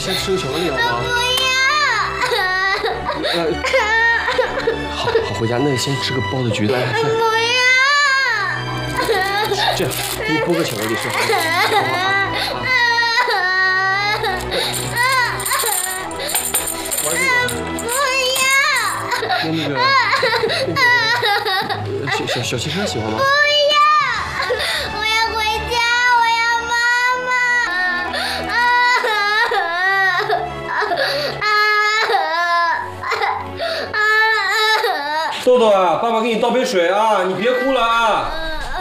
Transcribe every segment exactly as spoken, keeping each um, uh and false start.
先吃个巧克力好吗？ 不要。 呃，好好回家，那先吃个包子橘子。来， 不要。 这样，给你剥个巧克力吃，好不好？玩这个。 不要。 那那个，那个小小小汽车喜欢吗？ 不要！我要回家，我要妈妈。 豆豆啊，爸爸给你倒杯水啊，你别哭了啊。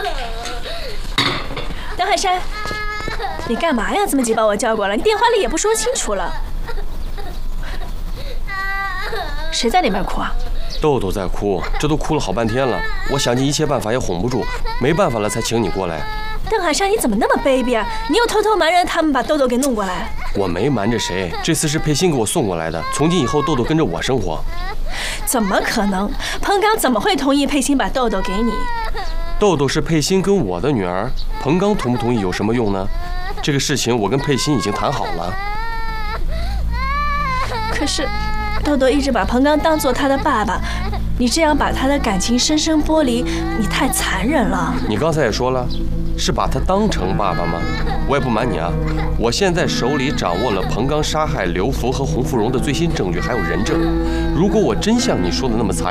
邓海山，你干嘛呀？这么急把我叫过来，你电话里也不说清楚了。谁在里面哭啊？ 豆豆在哭，这都哭了好半天了，我想尽一切办法也哄不住，没办法了才请你过来。 邓海山，你怎么那么卑鄙啊？你又偷偷瞒着他们把豆豆给弄过来。 我没瞒着谁，这次是佩欣给我送过来的，从今以后豆豆跟着我生活。 怎么可能？彭刚怎么会同意佩欣把豆豆给你？ 豆豆是佩欣跟我的女儿，彭刚同不同意有什么用呢？这个事情我跟佩欣已经谈好了。 可是豆豆一直把彭刚当作他的爸爸，你这样把他的感情深深剥离，你太残忍了。 你刚才也说了，是把他当成爸爸吗？我也不瞒你啊，我现在手里掌握了彭刚杀害刘福和洪芙蓉的最新证据，还有人证。如果我真像你说的那么残忍，